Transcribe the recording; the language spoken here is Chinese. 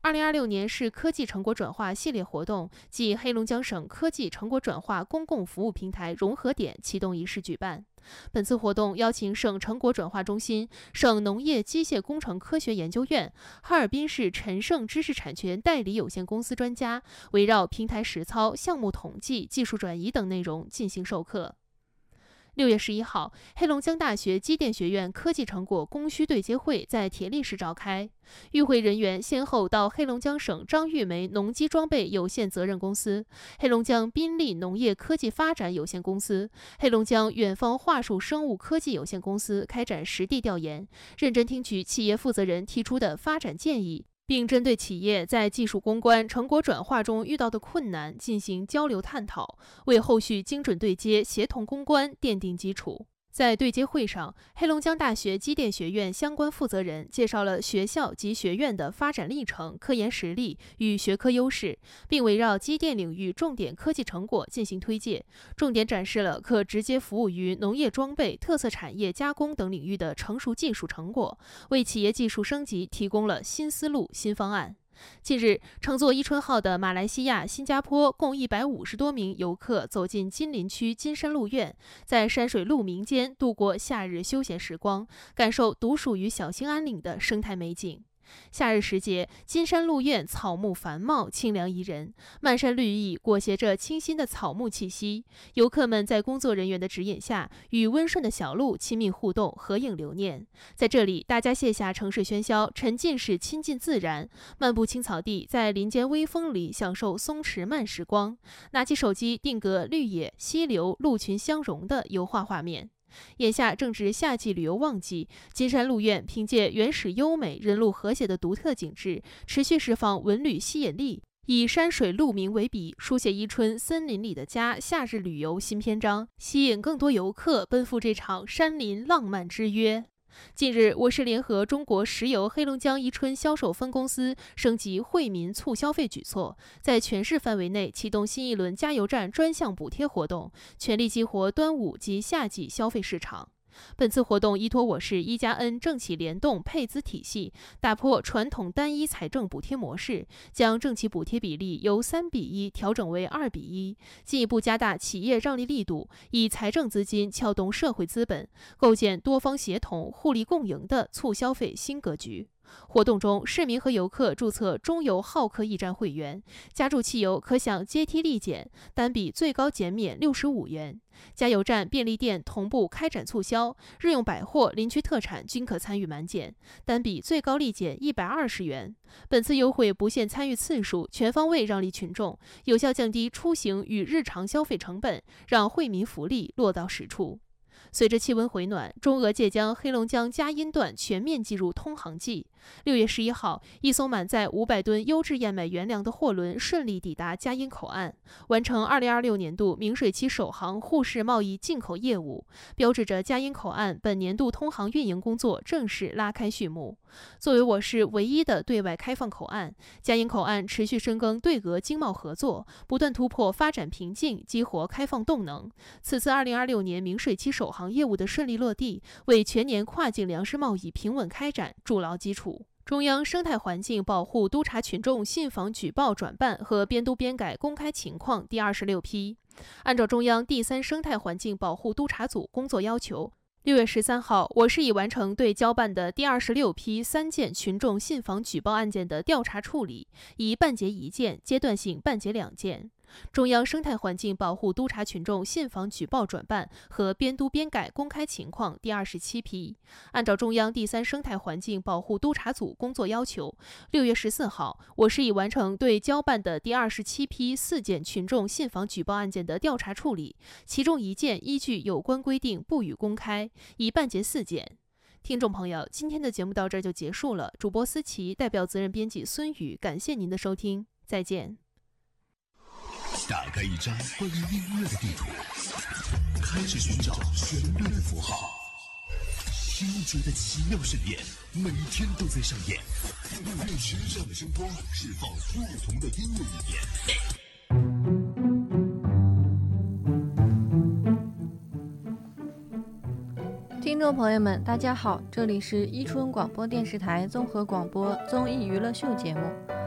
2026年是科技成果转化系列活动暨黑龙江省科技成果转化公共服务平台融合点启动仪式举办。本次活动邀请省成果转化中心、省农业机械工程科学研究院、哈尔滨市陈盛知识产权代理有限公司专家，围绕平台实操、项目统计、技术转移等内容进行授课。6月11号，黑龙江大学机电学院科技成果供需对接会在铁力市召开。与会人员先后到黑龙江省张玉梅农机装备有限责任公司、黑龙江宾利农业科技发展有限公司、黑龙江远方桦树生物科技有限公司开展实地调研，认真听取企业负责人提出的发展建议，并针对企业在技术攻关、成果转化中遇到的困难进行交流探讨，为后续精准对接、协同攻关奠定基础。在对接会上，黑龙江大学机电学院相关负责人介绍了学校及学院的发展历程、科研实力与学科优势，并围绕机电领域重点科技成果进行推介，重点展示了可直接服务于农业装备、特色产业加工等领域的成熟技术成果，为企业技术升级提供了新思路、新方案。近日，乘坐伊春号的马来西亚、新加坡共150多名游客走进金陵区金山鹿苑，在山水鹿鸣间度过夏日休闲时光，感受独属于小兴安岭的生态美景。夏日时节，金山鹿苑草木繁茂，清凉宜人，漫山绿意裹挟着清新的草木气息。游客们在工作人员的指引下，与温顺的小鹿亲密互动，合影留念。在这里，大家卸下城市喧嚣，沉浸式亲近自然，漫步青草地，在林间微风里享受松弛慢时光。拿起手机，定格绿野、溪流、鹿群相融的油画画面。眼下正值夏季旅游旺季，金山鹿苑凭借原始优美、人鹿和谐的独特景致，持续释放文旅吸引力，以山水鹿鸣为笔，书写伊春森林里的家夏日旅游新篇章，吸引更多游客奔赴这场山林浪漫之约。近日，我市联合中国石油黑龙江伊春销售分公司升级惠民促消费举措，在全市范围内启动新一轮加油站专项补贴活动，全力激活端午及夏季消费市场。本次活动依托我市1+N 政企联动配资体系，打破传统单一财政补贴模式，将政企补贴比例由3:1调整为2:1，进一步加大企业让利力度，以财政资金撬动社会资本，构建多方协同、互利共赢的促消费新格局。活动中，市民和游客注册中油好客驿站会员，加注汽油可享阶梯立减，单笔最高减免65元。加油站、便利店同步开展促销，日用百货、林区特产均可参与满减，单笔最高立减120元。本次优惠不限参与次数，全方位让利群众，有效降低出行与日常消费成本，让惠民福利落到实处。随着气温回暖，中俄借江黑龙江佳音段全面进入通航季。6月11号，一艘满载500吨优质燕麦原粮的货轮顺利抵达佳音口岸，完成2026年度明水期首航沪市贸易进口业务，标志着佳音口岸本年度通航运营工作正式拉开序幕。作为我市唯一的对外开放口岸，佳音口岸持续深耕对俄经贸合作，不断突破发展瓶颈，激活开放动能。此次2026年明水期首航业务的顺利落地，为全年跨境粮食贸易平稳开展筑牢基础。中央生态环境保护督察群众信访举报转办和编督编改公开情况第26批，按照中央第3生态环境保护督察组工作要求，6月13号，我市已完成对交办的第26批3件群众信访举报案件的调查处理，已办结1件，阶段性办结2件。中央生态环境保护督察群众信访举报转办和编督编改公开情况第27批，按照中央第3生态环境保护督察组工作要求，6月14号，我市已完成对交办的第27批4件群众信访举报案件的调查处理，其中1件依据有关规定不予公开，已办结4件。听众朋友，今天的节目到这儿就结束了。主播思琪代表责任编辑孙宇，感谢您的收听，再见。 打开一张关于音乐的地图，开始寻找旋律的符号，听觉的奇妙盛宴，每天都在上演。用时尚的声光释放不同的音乐语言。听众朋友们，大家好，这里是伊春广播电视台综合广播综艺娱乐秀节目。